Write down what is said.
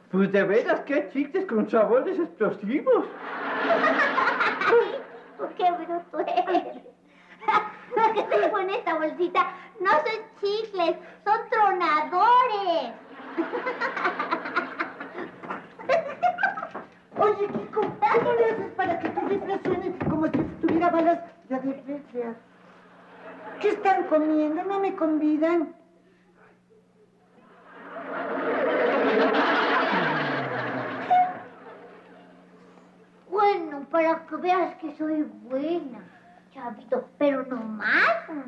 Pues de veras, qué chicles con sabores explosivos. ¡Qué bruto eres! Lo que tengo en esta bolsita no son chicles, son tronadores. Oye, Kiko, ¿cómo le haces para que tu rifle suene como si tuviera balas de advertencia? ¿Qué están comiendo? No me convidan. Bueno, para que veas que soy buena, chavito, pero no más.